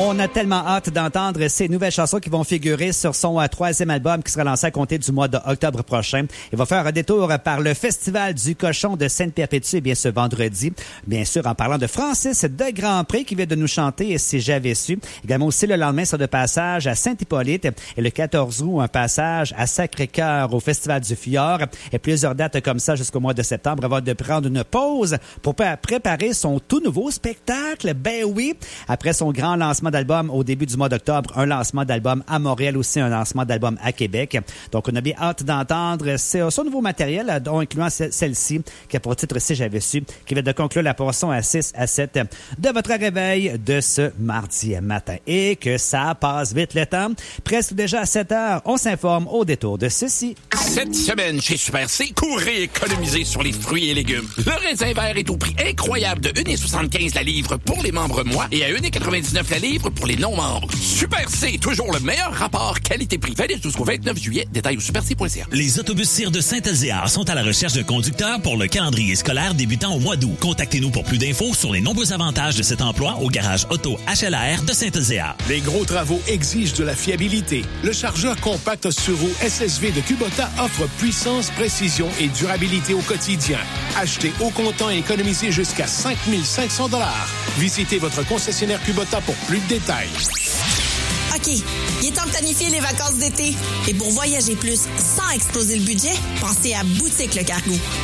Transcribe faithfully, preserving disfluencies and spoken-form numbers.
On a tellement hâte d'entendre ces nouvelles chansons qui vont figurer sur son euh, troisième album qui sera lancé à compter du mois d'octobre prochain. Il va faire un détour par le Festival du Cochon de Sainte-Perpétue, eh bien ce vendredi. Bien sûr, en parlant de Francis de Grandpré qui vient de nous chanter « Si j'avais su ». Également aussi le lendemain, sera de passage à Saint-Hippolyte et le quatorze août, un passage à Sacré-Cœur au Festival du Fjord. Et plusieurs dates comme ça jusqu'au mois de septembre avant de prendre une pause pour préparer son tout nouveau spectacle. Ben oui, après son grand lancement d'album au début du mois d'octobre, un lancement d'album à Montréal, aussi un lancement d'album à Québec. Donc, on a bien hâte d'entendre son nouveau matériel, dont incluant celle-ci, qui a pour titre « Si j'avais su », qui vient de conclure la portion à six à sept de votre réveil de ce mardi matin. Et que ça passe vite le temps. Presque déjà à sept heures, on s'informe au détour de ceci. Cette semaine, chez Super C, courez économiser sur les fruits et légumes. Le raisin vert est au prix incroyable de un virgule soixante-quinze la livre pour les membres mois et à un virgule quatre-vingt-dix-neuf la livre pour les non-membres. Super C, toujours le meilleur rapport qualité-prix. Valide jusqu'au vingt-neuf juillet. Détails au super c point c a. Les autobus Cire de Saint-Elzéar sont à la recherche de conducteurs pour le calendrier scolaire débutant au mois d'août. Contactez-nous pour plus d'infos sur les nombreux avantages de cet emploi au garage auto H L A R de Saint-Elzéar. Les gros travaux exigent de la fiabilité. Le chargeur compact sur roue S S V de Kubota offre puissance, précision et durabilité au quotidien. Achetez au comptant et économisez jusqu'à cinq mille cinq cents dollars. Visitez votre concessionnaire Kubota pour plus de détails. OK, il est temps de planifier les vacances d'été. Et pour voyager plus sans exploser le budget, pensez à Boutique Le Cargo.